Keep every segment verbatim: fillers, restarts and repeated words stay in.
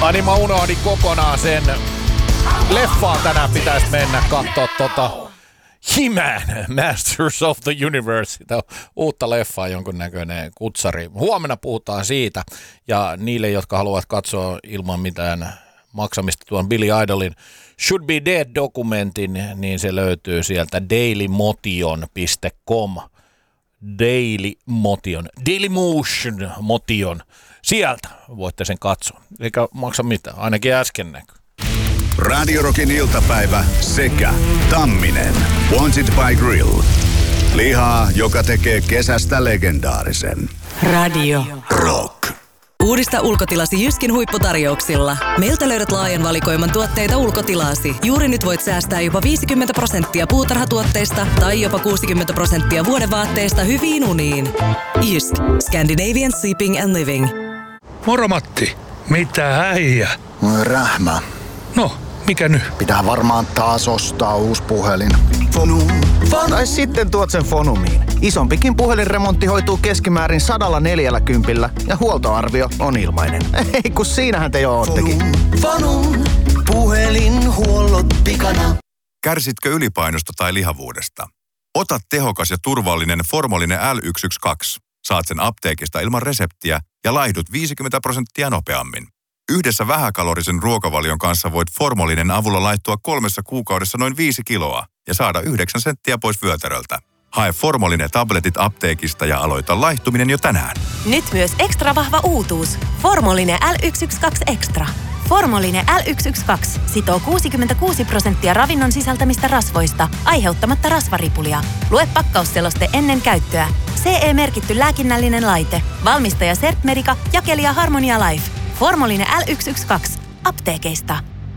Ai niin, mä unohdin kokonaan sen. Leffaan tänään pitäisi mennä katsoa tota He-Man, Masters of the Universe. Tämä on uutta leffaa, jonkunnäköinen kutsari. Huomenna puhutaan siitä. Ja niille, jotka haluavat katsoa ilman mitään maksamista tuon Billy Idolin Should Be Dead-dokumentin, niin se löytyy sieltä dailymotion piste com. Dailymotion. Dailymotion Motion. Sieltä voitte sen katsoa. Eikä maksa mitään, ainakin äsken näkyy. Radio Rockin iltapäivä sekä Tamminen. Wanted by Grill. Lihaa, joka tekee kesästä legendaarisen. Radio Rock. Uudista ulkotilasi Jyskin huipputarjouksilla. Meiltä löydät laajan valikoiman tuotteita ulkotilasi. Juuri nyt voit säästää jopa viisikymmentä prosenttia puutarhatuotteista tai jopa kuusikymmentä prosenttia vuodevaatteista hyviin uniin. Jysk. Scandinavian Sleeping and Living. Moro Matti. Mitä äijä? Rähmä. No, mikä nyt? Pitää varmaan taas ostaa uusi puhelin. Fonu. Tai sitten tuot sen Fonumiin. Isompikin puhelinremontti hoituu keskimäärin sadalla neljällä kympillä ja huoltoarvio on ilmainen. Ei kun siinähän te jo oottekin. Fonun puhelinhuollot pikana. Kärsitkö ylipainosta tai lihavuudesta? Ota tehokas ja turvallinen Formolinen L yksi yksi kaksi. Saat sen apteekista ilman reseptiä ja laihdut viisikymmentä prosenttia nopeammin. Yhdessä vähäkalorisen ruokavalion kanssa voit Formolinen avulla laittua kolmessa kuukaudessa noin viisi kiloa ja saada yhdeksän senttiä pois vyötäröltä. Hae Formolinen tabletit apteekista ja aloita laihtuminen jo tänään. Nyt myös ekstra vahva uutuus. Formolinen L yksi yksi kaksi Extra. Formolinen L yksi yksi kaksi sitoo kuusikymmentäkuusi prosenttia ravinnon sisältämistä rasvoista, aiheuttamatta rasvaripulia. Lue pakkausseloste ennen käyttöä. C E-merkitty lääkinnällinen laite. Valmistaja Sertmerica, jakelija Harmonia Life. Formolinen L yksi yksi kaksi. Apteekeista.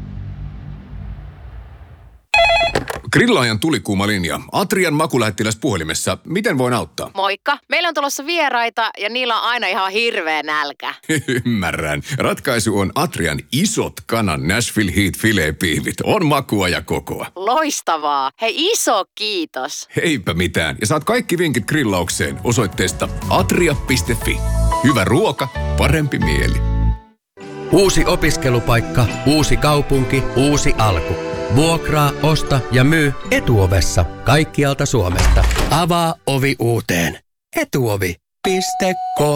Grillaajan tulikuuma linja. Atrian makulähettiläs puhelimessa. Miten voin auttaa? Moikka. Meillä on tulossa vieraita ja niillä on aina ihan hirveä nälkä. Ymmärrän. Ratkaisu on Atrian isot kanan Nashville Heat filet-piivit. On makua ja kokoa. Loistavaa. Hei, iso kiitos. Heipä mitään. Ja saat kaikki vinkit grillaukseen osoitteesta atria piste fi. Hyvä ruoka, parempi mieli. Uusi opiskelupaikka, uusi kaupunki, uusi alku. Vuokraa, osta ja myy Etuovessa kaikkialta Suomesta. Avaa ovi uuteen. Etuovi piste com